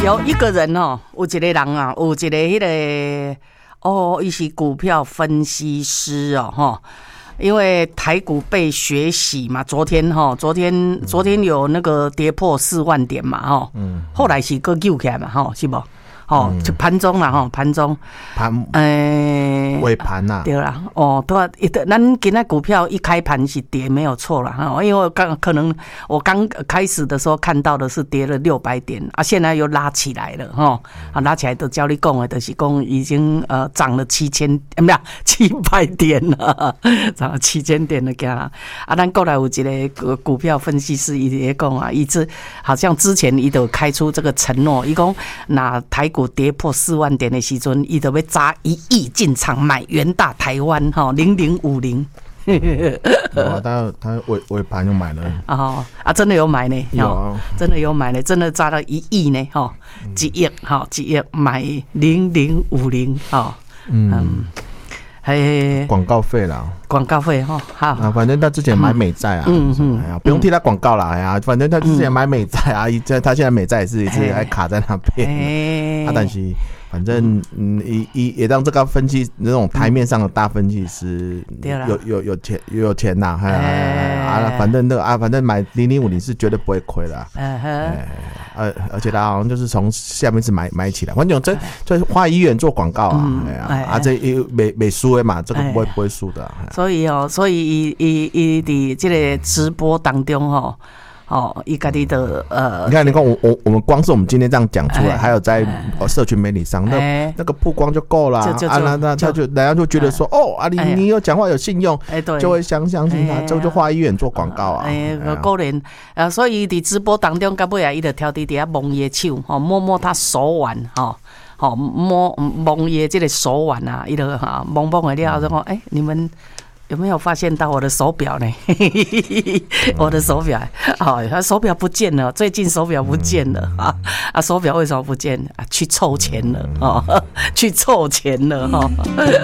有一个人哦，有一个人啊，有一个迄个哦，伊是股票分析师哦，哈。因为台股被血洗嘛，昨天有那个跌破4万点嘛，吼，后来是个救起来嘛，吼，是不？哦，就盘中啦，吼，盘中， 尾盘呐， 对啦，哦，对啊，咱今仔股票一开盘是跌没有错啦，哈，因为我刚开始的时候看到的是跌了600点啊，现在又拉起来了，哈，啊，拉起来都照你讲的，就是讲已经涨了700点了，涨了7000点了，惊啦！啊，咱过来有一个股票分析师伊在讲啊，好像之前伊就开出这个承诺，伊讲那台股跌破4万点的时阵，伊就要砸1亿进场买元大台湾哈0050。 他尾盘就买了啊，真的有买呢， 有真的有买呢，真的砸了1亿呢，哈，1亿买0050哈， 广告费啦， 广告费哈，好啊，反正他之前买美债啊，哎呀，不用替他广告啦，哎呀，反正他之前买美债啊，他现在美债也是一直还卡在那边，但是反正也让这个分析那种台面上的大分析师有钱呐，反正反正买0050是绝对不会亏的，而且他好像就是从下面是买起来，反正这花1元做广告啊，这没输的嘛，这个不会输的。 所以伊伫这个直播当中伊家己的你看我们光是我们今天这样讲出来，还有在社群媒体上那个曝光就够了啊，那他就人家就觉得说你有讲话有信用，就会相信他，就花1元做广告啊， 果然所以伫直播当中，到尾啊，伊就挑伫遐摸伊的手，摸他手腕，摸伊这个手腕啊，伊就摸的了，就讲你们有没有发现到我的手表呢？我的手表，手表不见了，最近手表不见了手表为什么不见？去凑钱了去凑钱了